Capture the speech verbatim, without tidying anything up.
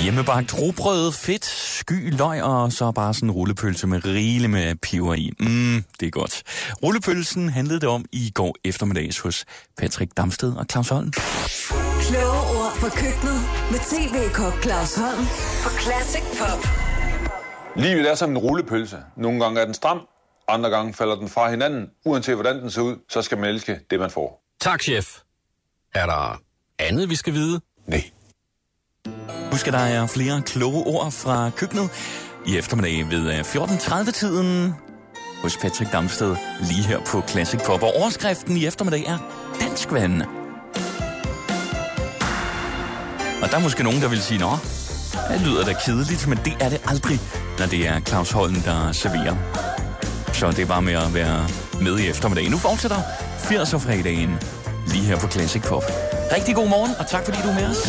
Hjemmebagt rugbrød, fedt, sky, løg og så bare sådan en rullepølse med rigeligt med peber i. Mm, det er godt. Rullepølsen handlede det om i går eftermiddags hos Patrick Damsted og Claus Holm. Kloge ord fra køkkenet med tv-kok Claus Holm på Classic Pop. Livet er som en rullepølse. Nogle gange er den stram, andre gange falder den fra hinanden. Uanset hvordan den ser ud, så skal man elske det, man får. Tak, chef. Er der andet, vi skal vide? Nej. Husk, at der er flere kloge ord fra køkkenet i eftermiddag ved fjorten tredive-tiden hos Patrick Damsted lige her på Classic Pop. Og overskriften i eftermiddag er danskvand. Og der er måske nogen, der vil sige, nå, det lyder da kedeligt, men det er det aldrig, når det er Claus Holm, der serverer. Så det er bare med at være med i eftermiddag. Nu fortsætter firser-fredagen lige her på Classic Pop. Rigtig god morgen, og tak fordi du er med os.